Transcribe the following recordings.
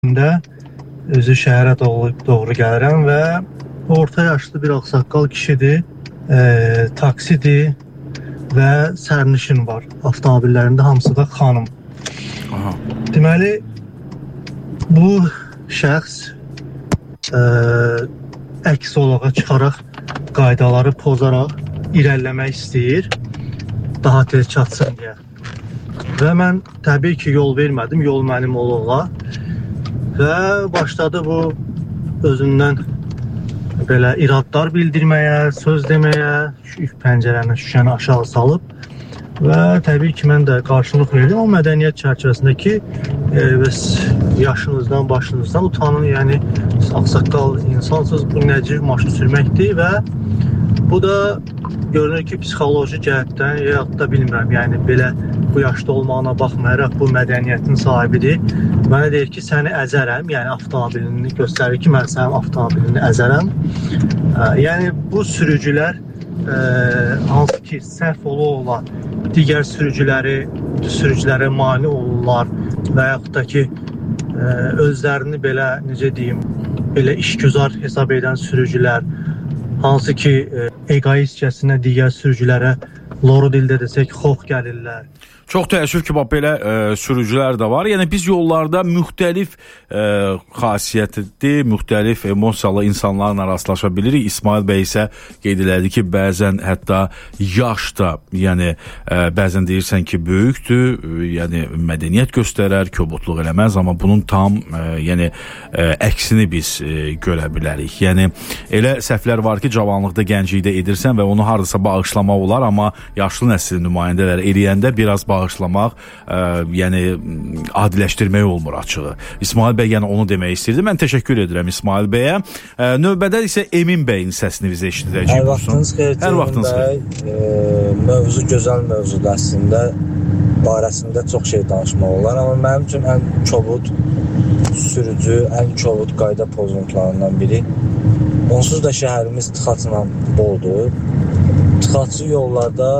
özü şəhərə doğru gəlirəm və orta yaşlı bir ağsaqqal kişidir, taksidir və sərnişin var. Avtomobillərində hamısı da xanım. Aha. Deməli, bu şəxs əks olağa çıxaraq, qaydaları pozaraq irəliləmək istəyir, daha tez çatsın deyə. Və mən təbii ki, yol vermədim, yol mənim olağa. Və başladı bu özündən belə iradlar bildirməyə, söz deməyə, pəncərənin şüşəni aşağı salıb. Və təbii ki, mən də qarşılıq verdim. O mədəniyyət çərçivəsində ki, yaşınızdan, başınızdan utanın. Yəni, ağsaqqal insansız, bu nəcib maşın sürməkdir və bu da görünür ki, psixoloji cəhətdən, ya da bilmirəm, yəni belə bu yaşda olmağına baxmayaraq bu mədəniyyətin sahibidir. Mənə deyir ki, səni əzərəm, yəni avtomobilini göstərir ki, mən sənin avtomobilini əzərəm. Yəni, bu sürücülər hansı ki, səhv ola digər sürücülərə mane olurlar və yaxud da ki, özlərini belə, necə deyim, belə işgüzar hesab edən sürücülər, hansı ki, egoistcəsinə digər sürücülərə loru dildə desək, xox gəlirlər. Çox təəssüf ki, belə sürücülər də var. Yəni biz yollarda müxtəlif xasiyyətli, müxtəlif emosiyalı insanlarla rastlaşa bilirik. İsmail bəy isə qeyd elədi ki, bəzən hətta yaşda, yəni bəzən deyirsən ki, böyükdür, yəni mədəniyyət göstərər, kobudluq eləməz, amma bunun tam yəni əksini biz görə bilərik. Yəni elə səhvlər var ki, cavanlıqda, gənclikdə edirsən və onu hardasa bağışlamaq olar, amma yaşlı nəsil nümayəndələr eləyəndə biraz bağışlamaq, yəni adiləşdirmək olmur açığı. İsmail bəy yəni onu demək istirdi. Mən təşəkkür edirəm İsmail bəyə. Növbədə isə Emin bəyin səsini bizə eşidəcəyik. Hər vaxtınız xeyir. Hər vaxtınız xeyir. Mövzu gözəl mövzudur əslində. Barəsində çox şey danışmaq olar, amma mənim üçün ən kobud sürücü, ən kobud qayda pozuntularından biri. Onsuz da şəhərimiz tıxacla boldur. Tıxacı yollarda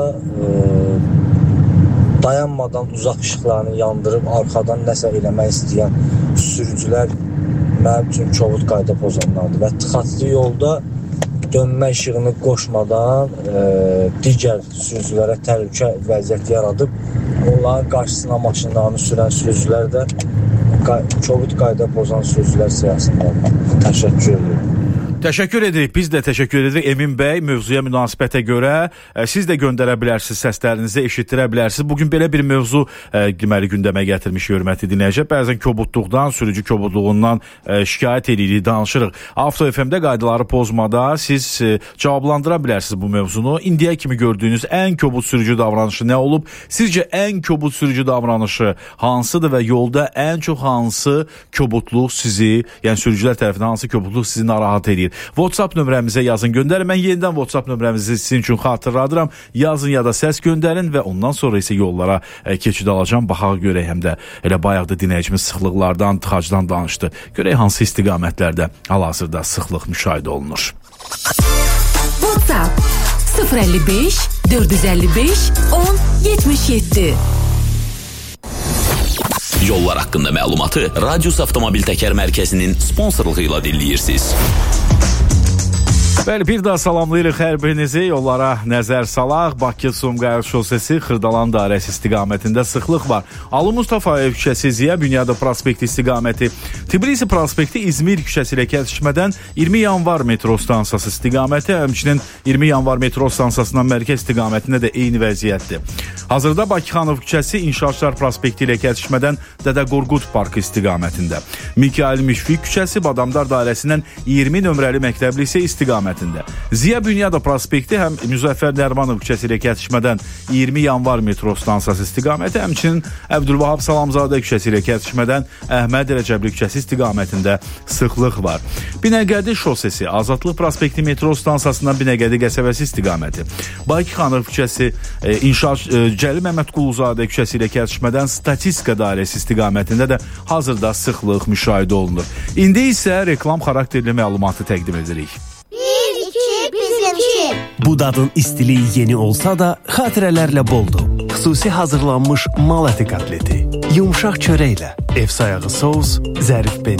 dayanmadan uzaq işıqlarını yandırıb arxadan nəsə eləmək istəyən sürücülər mənim üçün kobud qayda pozanlardır və tıxaclı yolda dönmə işığını qoşmadan digər sürücülərə təhlükə vəziyyəti yaradıb onların qarşısına maşınlarını sürən sürücülər də kobud qayda pozan sürücülər sırasındadır. Təşəkkür edirəm. Təşəkkür edirik. Biz də təşəkkür edirik Emin bəy mövzuya münasibətə görə. Siz də göndərə bilərsiniz, səslərinizi eşitdirə bilərsiniz. Bugün belə bir mövzu deməli gündəmə gətirmiş hörmətli dinləyicilər. Bəzən kobudluqdan, sürücü kobudluğundan şikayət edirik, danışırıq. Avto FM-də qaydaları pozmada siz cavablandıra bilərsiniz bu mövzunu. İndiyə kimi gördüyünüz ən kobud sürücü davranışı nə olub? Sizcə ən kobud sürücü davranışı hansıdır və yolda ən çox hansı kobudluq sizi, yəni sürücülər tərəfindən hansı kobudluq sizi narahat edir? WhatsApp nömrəmizə yazın, göndərin. Mən yenidən WhatsApp nömrəmizi sizin üçün xatırladıram. Yazın ya da səs göndərin və ondan sonra isə yollara keçid alacağım. Baxaq görək, həm də elə bayaqda dinləyicimiz sıxlıqlardan, tıxacdan danışdı. Görək hansı istiqamətlərdə hal-hazırda sıxlıq müşahidə olunur. WhatsApp 055 455 10 77. Yollar haqqında məlumatı Radius Avtomobil Təkər Mərkəzinin sponsorluğu ilə dinləyirsiniz. Bəli, bir daha salamlayırıq hər birinizi. Yollara nəzər salaq. Bakı-Sumqayıt şosesi Xırdalan dairəsi istiqamətində sıxlıq var. Ali Mustafayev küçəsi, Ziya Bünyadov prospekti istiqaməti, Tbilisi prospekti İzmir küçəsi ilə kəsişmədən 20 yanvar metro stansiyası istiqaməti, həmçinin 20 yanvar metro stansiyasından mərkəz istiqamətində də eyni vəziyyətdir. Hazırda Bakıxanov küçəsi İnşaatçılar prospekti ilə kəsişmədən Dədə Qorqud parkı istiqamətində. Mikail Müşfiq küçəsi Badamdar dairəsindən 20 nömrəli məktəbli isə istiqamətində. Ziya Bünyadov prospekti həm Müzəffər Dərmanov küçəsi ilə kəsişmədən 20 yanvar metro stansiyası istiqaməti, həmçinin Əbdülvahab Salamzadə küçəsi ilə kəsişmədən Əhməd Rəcəbli küçəsi istiqamətində sıxlıq var. Binəqədi şosesi Azadlıq prospekti metro stansiyasından Binəqədi qəsəbəsi istiqaməti. Bakıxanov küçəsi Cəlil Məmmədquluzadə küçəsi ilə kəsişmədən Statistika dairəsi istiqamətində də hazırda sıxlıq müşahidə olunur. İndi isə reklam xarakterli məlumatı təqdim edirik. Bu dadın istiliyi yeni olsa da xatirələrlə boldur. xüsusi hazırlanmış mal əti kotleti, yumşaq çörəklə, ev sayağı sous, zərif peynir.